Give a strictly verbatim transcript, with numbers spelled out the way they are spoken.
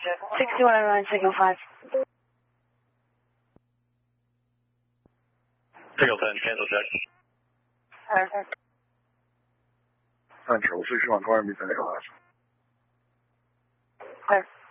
sixty-one oh nine, signal five. Signal ten, cancel check. Perfect. Central, sixty-one twenty, be finished last. Clear.